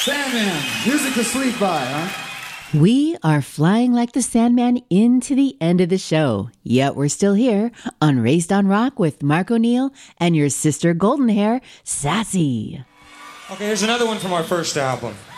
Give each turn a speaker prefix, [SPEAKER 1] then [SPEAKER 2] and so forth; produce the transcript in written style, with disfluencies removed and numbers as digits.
[SPEAKER 1] Sandman, music to sleep by, huh?
[SPEAKER 2] We are flying like the Sandman into the end of the show. Yet we're still here on Raised on Rock with Mark O'Neill and your sister Golden Hair, Sassy.
[SPEAKER 3] Okay, here's another one from our first album.